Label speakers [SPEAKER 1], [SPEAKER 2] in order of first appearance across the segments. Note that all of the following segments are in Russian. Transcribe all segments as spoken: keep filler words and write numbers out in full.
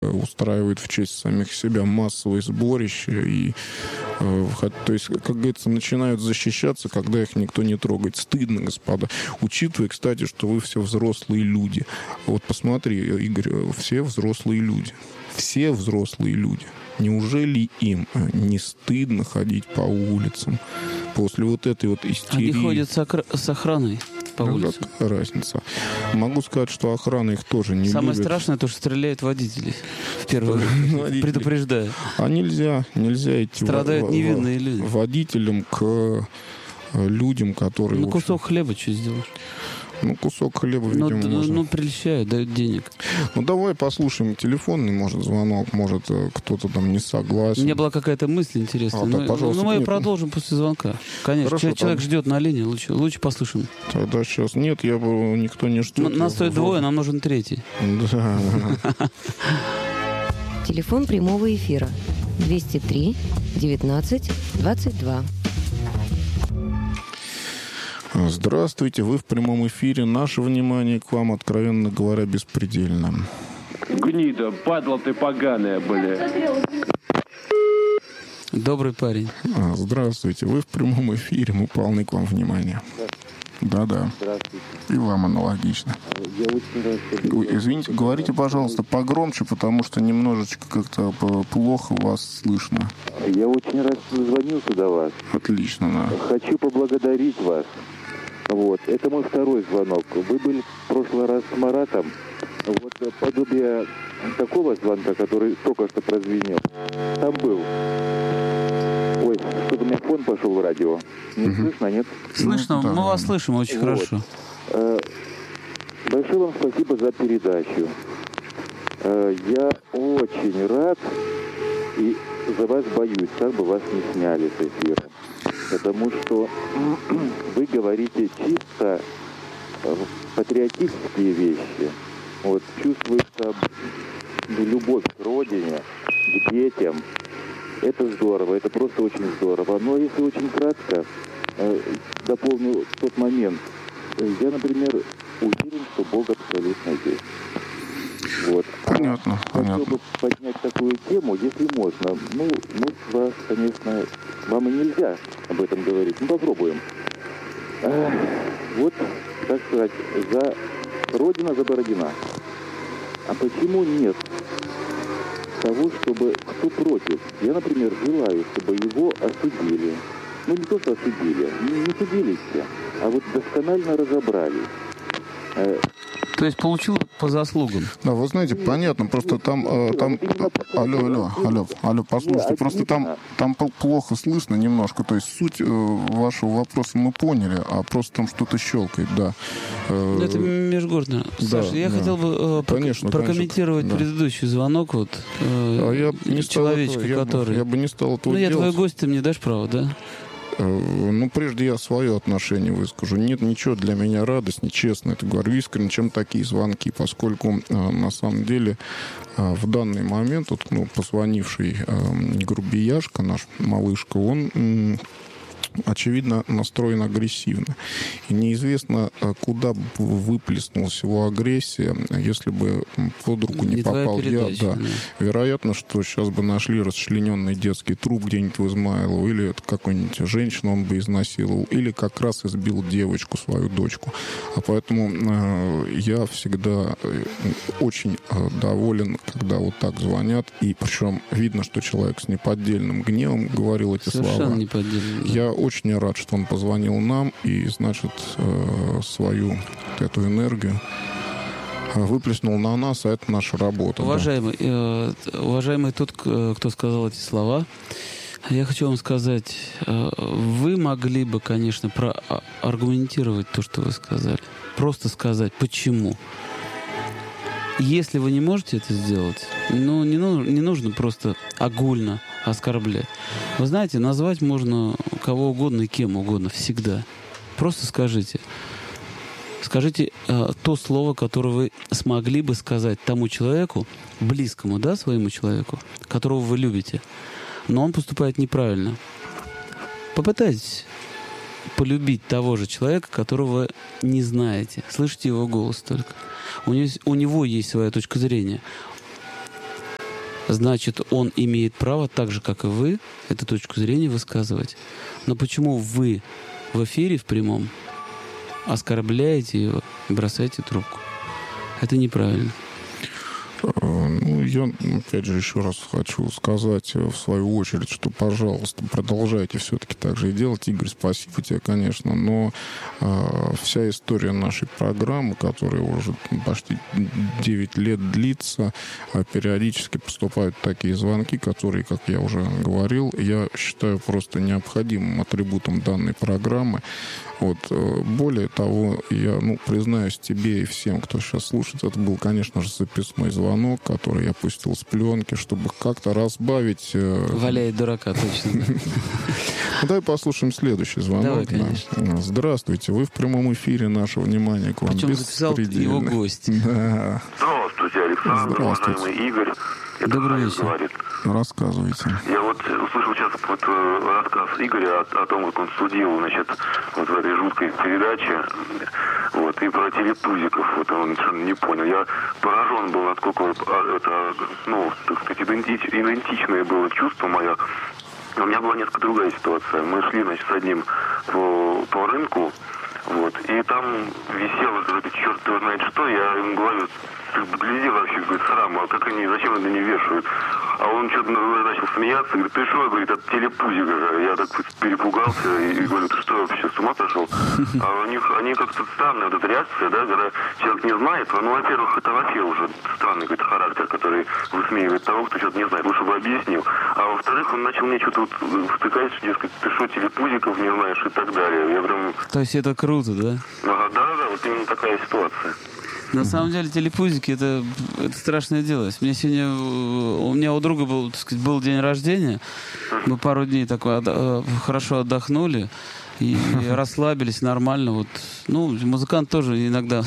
[SPEAKER 1] устраивает в честь самих себя массовые сборища. И, то есть, как говорится, начинают защищаться, когда их никто не трогает. Стыдно, господа. Учитывая, кстати, что вы все взрослые люди. Вот посмотри, Игорь, все взрослые люди. Все взрослые люди. Неужели им не стыдно ходить по улицам после вот этой вот истерии?
[SPEAKER 2] Они ходят с, охр... с охраной по
[SPEAKER 1] ну,
[SPEAKER 2] улицам.
[SPEAKER 1] Какая разница? Могу сказать, что охрана их тоже не
[SPEAKER 2] Самое
[SPEAKER 1] любит.
[SPEAKER 2] страшное, то, что стреляют водители. В первую очередь. Предупреждаю.
[SPEAKER 1] А нельзя, нельзя идти
[SPEAKER 2] Страдают
[SPEAKER 1] в,
[SPEAKER 2] невинные
[SPEAKER 1] в,
[SPEAKER 2] люди.
[SPEAKER 1] Водителям к людям, которые...
[SPEAKER 2] Ну, кусок хлеба что сделаешь?
[SPEAKER 1] Ну, кусок хлеба,
[SPEAKER 2] ну,
[SPEAKER 1] видимо,
[SPEAKER 2] ну,
[SPEAKER 1] можно.
[SPEAKER 2] Ну, прилещают, дают денег.
[SPEAKER 1] Ну, давай послушаем телефонный, может, звонок, может, кто-то там не согласен.
[SPEAKER 2] У меня была какая-то мысль интересная.
[SPEAKER 1] А,
[SPEAKER 2] ну,
[SPEAKER 1] так, пожалуйста.
[SPEAKER 2] Ну, мы ее
[SPEAKER 1] нет.
[SPEAKER 2] продолжим после звонка. Конечно.
[SPEAKER 1] Хорошо,
[SPEAKER 2] Человек
[SPEAKER 1] там...
[SPEAKER 2] ждет на линии, лучше, лучше послушаем.
[SPEAKER 1] Тогда сейчас нет, я бы никто не ждет.
[SPEAKER 2] Н- Нас стоит двое, нам нужен третий.
[SPEAKER 1] Да.
[SPEAKER 3] Телефон прямого эфира двести три девятнадцать двадцать два.
[SPEAKER 1] Здравствуйте, вы в прямом эфире. Наше внимание к вам, откровенно говоря, беспредельно.
[SPEAKER 4] Гнида, падла ты поганая, бля.
[SPEAKER 2] Добрый парень.
[SPEAKER 1] А, здравствуйте, вы в прямом эфире, мы полны к вам внимания. Да-да.
[SPEAKER 5] Здравствуйте.
[SPEAKER 1] И вам аналогично.
[SPEAKER 5] Я очень рад, что...
[SPEAKER 1] Ой, извините, говорите, пожалуйста, погромче, потому что немножечко как-то плохо вас слышно.
[SPEAKER 5] Я очень рад, что дозвонился до вас.
[SPEAKER 1] Отлично, да.
[SPEAKER 5] Хочу поблагодарить вас. Вот. Это мой второй звонок. Вы были в прошлый раз с Маратом. Вот подобие такого звонка, который только что прозвенел, там был. Ой, что-то у меня фон пошел в радио. Не угу. слышно, нет?
[SPEAKER 2] Слышно,
[SPEAKER 1] ну, да,
[SPEAKER 2] мы
[SPEAKER 1] да.
[SPEAKER 2] вас слышим очень
[SPEAKER 5] вот.
[SPEAKER 2] хорошо.
[SPEAKER 5] Э, большое вам спасибо за передачу. Э, я очень рад и за вас боюсь, как бы вас не сняли с эфира. Потому что вы говорите чисто патриотические вещи. Вот, чувствуется любовь к родине, к детям. Это здорово, это просто очень здорово. Но если очень кратко, э, дополню тот момент. Я, например, уверен, что Бог абсолютно есть. Вот.
[SPEAKER 1] Понятно,
[SPEAKER 5] а
[SPEAKER 1] понятно.
[SPEAKER 5] Хотел бы поднять такую тему, если можно. Ну, мы с вас, конечно, вам и нельзя об этом говорить. Ну, попробуем. А, вот, так сказать, за Родина за Бородина. А почему нет того, чтобы кто против? Я, например, желаю, чтобы его осудили. Ну, не то, что осудили, не, не судили все, а вот досконально разобрали.
[SPEAKER 2] То есть получил по заслугам.
[SPEAKER 1] Да, вы знаете, понятно, просто там, э, там, алло, алло, алло, алло, послушайте, просто там, там плохо слышно немножко, то есть суть э, вашего вопроса мы поняли, а просто там что-то щелкает, да. Э,
[SPEAKER 2] Это межгородно.
[SPEAKER 1] Да,
[SPEAKER 2] Саша, я
[SPEAKER 1] да.
[SPEAKER 2] хотел бы э,
[SPEAKER 1] Конечно,
[SPEAKER 2] прокомментировать
[SPEAKER 1] конечно, да.
[SPEAKER 2] предыдущий звонок, вот, э,
[SPEAKER 1] а я не
[SPEAKER 2] человечка,
[SPEAKER 1] этого,
[SPEAKER 2] который...
[SPEAKER 1] Я бы, я бы не стал этого
[SPEAKER 2] Ну, я
[SPEAKER 1] делать.
[SPEAKER 2] твой гость, ты мне дашь право, да?
[SPEAKER 1] Ну, прежде я свое отношение выскажу. Нет ничего для меня радостнее, честно это говорю искренне, чем такие звонки, поскольку на самом деле в данный момент вот, ну, позвонивший грубияшка, наш малышка, он очевидно настроен агрессивно. И неизвестно, куда бы выплеснулась его агрессия, если бы под руку не, не попал я. Да. Да. Вероятно, что сейчас бы нашли расчлененный детский труп где-нибудь в Измайлово, или какую-нибудь женщину он бы изнасиловал, или как раз избил девочку, свою дочку. А поэтому э, я всегда очень э, доволен, когда вот так звонят, и причем видно, что человек с неподдельным гневом говорил эти
[SPEAKER 2] Совершенно
[SPEAKER 1] слова.
[SPEAKER 2] неподдельным. Да.
[SPEAKER 1] Я очень рад, что он позвонил нам и, значит, свою вот эту энергию выплеснул на нас, а это наша работа.
[SPEAKER 2] Уважаемый, да. э, уважаемый тот, кто сказал эти слова, я хочу вам сказать, э, вы могли бы, конечно, проаргументировать то, что вы сказали. Просто сказать, почему. Если вы не можете это сделать, ну, не, ну, не нужно просто огульно оскорблять. Вы знаете, назвать можно кого угодно и кем угодно всегда. Просто скажите. Скажите э, то слово, которое вы смогли бы сказать тому человеку, близкому, да, своему человеку, которого вы любите, но он поступает неправильно. Попытайтесь полюбить того же человека, которого вы не знаете. Слышите его голос только. У него, у него есть своя точка зрения. значит, он имеет право, так же, как и вы, эту точку зрения высказывать. Но почему вы в эфире в прямом оскорбляете его и бросаете трубку? Это неправильно.
[SPEAKER 1] Ну, я, опять же, еще раз хочу сказать в свою очередь, что, пожалуйста, продолжайте все-таки так же и делать. Игорь, спасибо тебе, конечно, но э, вся история нашей программы, которая уже почти девять лет длится, э, периодически поступают такие звонки, которые, как я уже говорил, я считаю просто необходимым атрибутом данной программы. Вот. Более того, я, ну, признаюсь тебе и всем, кто сейчас слушает, это был, конечно же, записной звонок, который я пустил с пленки, чтобы как-то разбавить...
[SPEAKER 2] Валяет дурака, точно.
[SPEAKER 1] Давай послушаем следующий звонок.
[SPEAKER 2] Давай, конечно.
[SPEAKER 1] Здравствуйте, вы в прямом эфире, наше внимание к вам.
[SPEAKER 2] Причем записал его гость.
[SPEAKER 1] Да.
[SPEAKER 6] Здравствуйте, Александр, уважаемый Игорь. Это
[SPEAKER 2] Добрый вечер.
[SPEAKER 6] Говорит.
[SPEAKER 1] Рассказывайте.
[SPEAKER 6] Я вот услышал сейчас вот рассказ Игоря о, о том, как он судил, значит, вот в этой жуткой передаче, вот, и про телепузиков, вот он совершенно не понял. Я поражен был, насколько вот, это, ну, так сказать, идентич, идентичное было чувство мое. У меня была несколько другая ситуация. Мы шли, значит, с одним по, по рынку, вот, и там висело какой-то черт его знает что, я ему говорю, ты гляди вообще, говорит, срам, а как они, зачем это не вешают? А он что-то начал смеяться, говорит, ты что, говорит, от телепузика. Я так перепугался и, и говорю, ты что, вообще с ума сошел? А у них, они как-то странная вот эта реакция, да, когда человек не знает, ну, во-первых, это вообще уже странный какой-то характер, который высмеивает того, кто что-то не знает, лучше бы объяснил. А во-вторых, он начал мне что-то вот втыкать, что, дескать, ты что, телепузиков не знаешь и так далее. Я прям...
[SPEAKER 2] То есть это круто, да?
[SPEAKER 6] Ага, да-да, вот именно такая ситуация.
[SPEAKER 2] На самом деле телепузики это, это страшное дело. Мне сегодня у меня у друга был, так сказать, был день рождения. Мы пару дней так отда- хорошо отдохнули и расслабились нормально. Вот. Ну, музыкант тоже иногда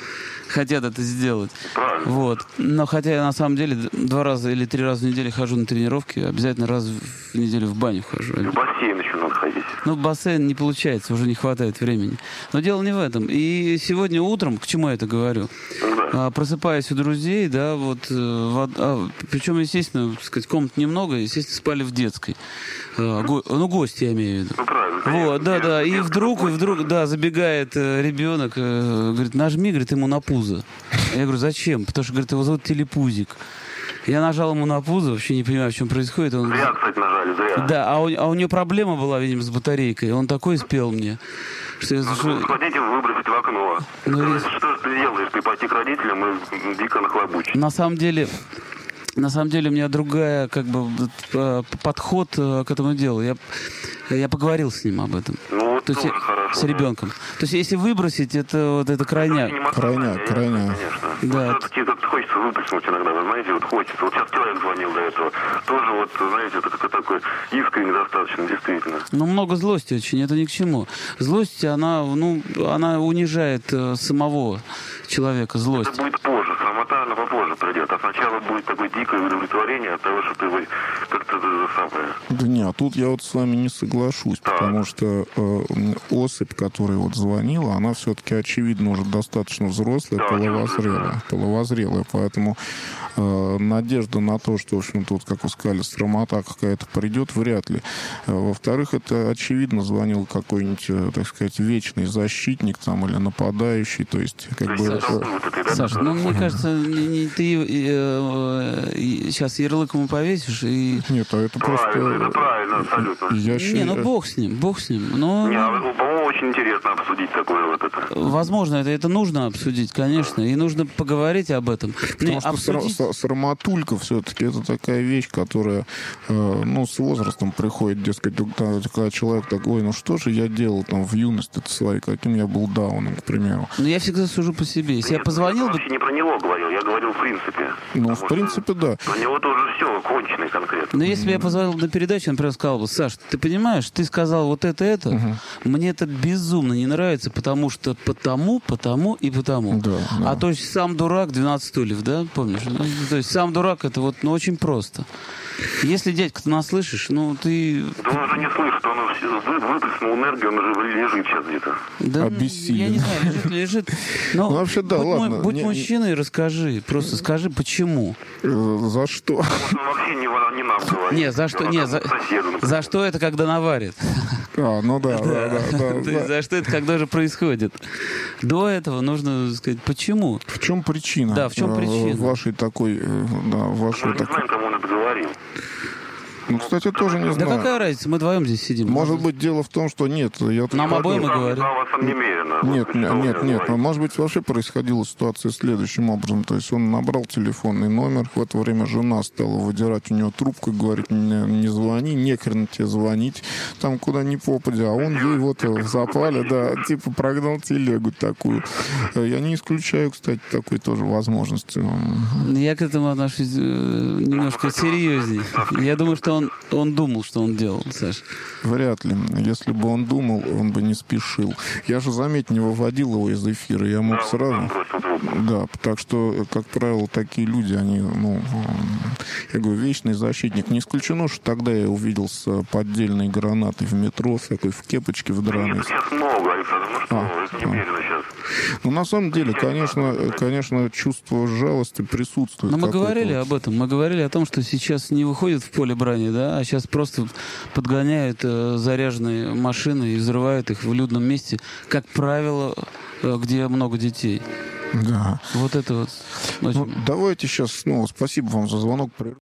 [SPEAKER 2] хотят это сделать.
[SPEAKER 6] Правильно.
[SPEAKER 2] Вот. Но хотя я на самом деле два раза или три раза в неделю хожу на тренировки, обязательно раз в неделю в баню хожу.
[SPEAKER 6] В бассейн еще надо ходить.
[SPEAKER 2] Ну, в бассейн не получается, уже не хватает времени. Но дело не в этом. И сегодня утром, к чему я это говорю?
[SPEAKER 6] Да.
[SPEAKER 2] А, просыпаясь у друзей, да, вот, а, а, причем, естественно, так сказать, комнат немного, естественно, спали в детской. А, го, ну, гости, я имею в виду.
[SPEAKER 6] Ну, правильно.
[SPEAKER 2] Вот, да,
[SPEAKER 6] Я,
[SPEAKER 2] да, и
[SPEAKER 6] я,
[SPEAKER 2] вдруг,
[SPEAKER 6] я,
[SPEAKER 2] и вдруг, да, забегает э, ребенок, э, говорит, нажми, говорит, ему на пузо. Я говорю, зачем? Потому что, говорит, его зовут Телепузик. Я нажал ему на пузо, вообще не понимаю, в чем происходит. Он...
[SPEAKER 6] Зря, кстати, нажали, зря.
[SPEAKER 2] Да, а у, а у него проблема была, видимо, с батарейкой. Он такой спел мне, что я...
[SPEAKER 6] Ну,
[SPEAKER 2] Что...
[SPEAKER 6] сходите, выбросить в окно.
[SPEAKER 2] Ну,
[SPEAKER 6] Что,
[SPEAKER 2] если-
[SPEAKER 6] что ж ты делаешь? Ты пойти к родителям и дико нахлобучить.
[SPEAKER 2] На самом деле... На самом деле у меня другая, как бы, э, подход э, к этому делу. Я, я поговорил с ним об этом.
[SPEAKER 6] Ну, вот
[SPEAKER 2] То есть
[SPEAKER 6] тоже
[SPEAKER 2] я-
[SPEAKER 6] хорошо.
[SPEAKER 2] с ребенком. То есть если выбросить, это вот это крайняк.
[SPEAKER 1] Крайняк, крайняк.
[SPEAKER 6] Конечно.
[SPEAKER 2] Да.
[SPEAKER 6] Вот все-таки как-то хочется выплеснуть иногда, вы знаете, вот хочется. Вот сейчас человек звонил до этого. Тоже вот, знаете, это как такой искренне достаточно, действительно.
[SPEAKER 2] Ну, много злости очень, это ни к чему. Злость, она, ну, она унижает э, самого человека, злость.
[SPEAKER 6] Это будет позже, срамота она попозже придет. А сначала будет такое дикое удовлетворение от того, что ты вы как-то это самое...
[SPEAKER 1] Да не, а тут я вот с вами не соглашусь,
[SPEAKER 6] Так.
[SPEAKER 1] потому что э, особь, которая вот звонила, она все-таки, очевидно, уже достаточно взрослая,
[SPEAKER 6] Да,
[SPEAKER 1] половозрелая, половозрелая, поэтому э, надежда на то, что, в общем, тут, как вы сказали, срамота какая-то придет, вряд ли. Э, во-вторых, это, очевидно, звонил какой-нибудь, э, так сказать, вечный защитник там или нападающий, то есть, как
[SPEAKER 6] То
[SPEAKER 1] бы...
[SPEAKER 6] есть,
[SPEAKER 1] это-
[SPEAKER 6] это вот это, да,
[SPEAKER 2] Саша,
[SPEAKER 6] да,
[SPEAKER 2] ну,
[SPEAKER 6] да.
[SPEAKER 2] мне кажется, не, не ты э, э, сейчас ярлык ему повесишь и...
[SPEAKER 1] Нет, а это просто...
[SPEAKER 6] Правильно, это правильно, абсолютно.
[SPEAKER 1] Я
[SPEAKER 2] Не,
[SPEAKER 1] считаю-
[SPEAKER 2] ну бог с ним, бог с ним. Но,
[SPEAKER 6] Не, а, по-моему, очень интересно обсудить такое вот это.
[SPEAKER 2] возможно, это, это нужно обсудить, конечно, и нужно поговорить об этом. Не,
[SPEAKER 1] Потому что
[SPEAKER 2] обсудить...
[SPEAKER 1] сра- срамотулька все-таки это такая вещь, которая, э, ну, с возрастом приходит, дескать, когда, когда человек такой, ну что же я делал там в юности своей, каким я был дауном, к примеру.
[SPEAKER 2] Но я всегда сужу по себе. Если я
[SPEAKER 6] Нет,
[SPEAKER 2] позвонил
[SPEAKER 6] я
[SPEAKER 2] бы...
[SPEAKER 6] вообще не про него говорил, я говорил в принципе.
[SPEAKER 1] Ну,
[SPEAKER 6] Потому
[SPEAKER 1] в
[SPEAKER 6] что
[SPEAKER 1] принципе, да.
[SPEAKER 6] У него тоже все конченый конкретно.
[SPEAKER 2] Но если бы я позвонил на передачу, он например, сказал бы, Саш, ты понимаешь, ты сказал вот это, это, мне это безумно не нравится, потому что потому, потому и потому.
[SPEAKER 1] Да, да.
[SPEAKER 2] А то есть сам дурак, двенадцать стульев, да, помнишь? Ну, то есть сам дурак, это вот, ну, очень просто. Если, дядька, ты нас слышишь, ну, ты...
[SPEAKER 6] Да он уже не слышит, он выплеснул энергию, он уже лежит сейчас где-то.
[SPEAKER 2] Да,
[SPEAKER 1] Обессилен.
[SPEAKER 2] я не знаю, лежит, лежит. Но
[SPEAKER 1] Ну, вообще, да,
[SPEAKER 2] будь,
[SPEAKER 1] ладно.
[SPEAKER 2] будь
[SPEAKER 1] Не-
[SPEAKER 2] мужчиной, расскажи. Просто скажи, почему.
[SPEAKER 1] Э, За что?
[SPEAKER 6] Он вообще не, во- не нам говорит.
[SPEAKER 2] Не, за что,
[SPEAKER 6] Он
[SPEAKER 2] не,
[SPEAKER 6] там
[SPEAKER 2] за,
[SPEAKER 6] соседу, например.
[SPEAKER 2] за что это, когда наварит?
[SPEAKER 1] А, ну да, да, да. да,
[SPEAKER 2] То есть
[SPEAKER 1] да.
[SPEAKER 2] за что это, когда же происходит? До этого нужно сказать, почему?
[SPEAKER 1] В чем причина?
[SPEAKER 2] Да, в чем
[SPEAKER 1] э,
[SPEAKER 2] причина?
[SPEAKER 1] Вашей такой, э, да,
[SPEAKER 6] Мы
[SPEAKER 1] вашего
[SPEAKER 6] не
[SPEAKER 1] такой.
[SPEAKER 6] знаем, кому он это говорил.
[SPEAKER 1] Ну, кстати, тоже не
[SPEAKER 2] Да
[SPEAKER 1] знаю.
[SPEAKER 2] какая разница, мы вдвоем здесь сидим.
[SPEAKER 1] Может быть, дело в том, что нет, я тут
[SPEAKER 2] Нам
[SPEAKER 1] подумал-
[SPEAKER 2] обоим и
[SPEAKER 6] Там-
[SPEAKER 2] говорю.
[SPEAKER 6] там вас там немерено.
[SPEAKER 1] Нет,
[SPEAKER 6] Вот,
[SPEAKER 1] нет,
[SPEAKER 6] что
[SPEAKER 1] нет,
[SPEAKER 6] он
[SPEAKER 1] нет.
[SPEAKER 6] говорит.
[SPEAKER 1] Может быть, вообще происходила ситуация следующим образом. То есть он набрал телефонный номер, в это время жена стала выдирать у него трубку и говорит, не, не звони, нехрен тебе звонить, там куда ни попадя. А он ей вот в запале, да, типа прогнал телегу такую. Я не исключаю, кстати, такой тоже возможности.
[SPEAKER 2] Я к этому отношусь э, немножко серьезней. Я думаю, что он, он думал, что он делал, Саш.
[SPEAKER 1] Вряд ли. Если бы он думал, он бы не спешил. Я же, заметь, не выводил его из эфира. Я мог
[SPEAKER 6] Да,
[SPEAKER 1] сразу...
[SPEAKER 6] он бросил трубку.
[SPEAKER 1] Да, так что, как правило, такие люди, они, ну, э, я говорю, вечный защитник. Не исключено, что тогда я увидел с поддельной гранатой в метро, такой в кепочке в драной.
[SPEAKER 6] Нет, сейчас много, Александр, ну что,
[SPEAKER 1] А,
[SPEAKER 6] это немерено сейчас.
[SPEAKER 1] Ну, на самом деле, конечно, конечно, чувство жалости присутствует.
[SPEAKER 2] Но мы
[SPEAKER 1] какое-то
[SPEAKER 2] говорили
[SPEAKER 1] вот.
[SPEAKER 2] об этом. Мы говорили о том, что сейчас не выходят в поле брани, да, а сейчас просто подгоняют э, заряженные машины и взрывают их в людном месте, как правило, э, где много детей.
[SPEAKER 1] Да.
[SPEAKER 2] Вот это вот.
[SPEAKER 1] Ну,
[SPEAKER 2] очень-
[SPEAKER 1] давайте сейчас снова. Спасибо вам за звонок.